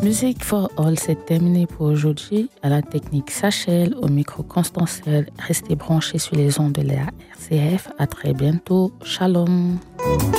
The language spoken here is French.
Music for All, c'est terminé pour aujourd'hui. À la technique Sachel, au micro Constancelle. Restez branchés sur les ondes de la RCF. À très bientôt. Shalom.